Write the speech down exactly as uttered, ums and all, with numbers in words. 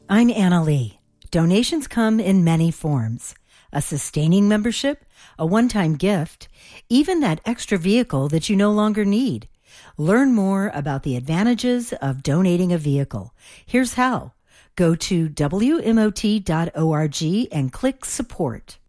I'm Anna Lee. Donations come in many forms. A sustaining membership, a one-time gift, even that extra vehicle that you no longer need. Learn more about the advantages of donating a vehicle. Here's how. Go to W M O T dot org and click support.